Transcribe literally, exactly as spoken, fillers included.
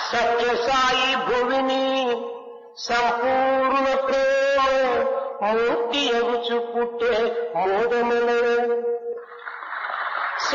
సత్య సాయి భువిని సంపూర్ణ ప్రేమ మూర్తి ఎగుచు పుట్టే మోదముల